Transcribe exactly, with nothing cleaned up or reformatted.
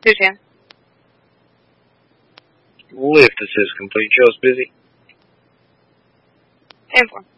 two ten. Lift, this is complete. Joe's busy. ten four.